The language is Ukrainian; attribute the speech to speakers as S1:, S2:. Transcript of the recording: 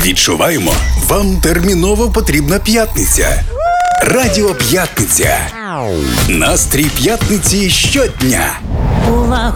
S1: Відчуваємо, вам терміново потрібна п'ятниця. Радіо П'ятниця. Настрій п'ятниці щодня.
S2: Була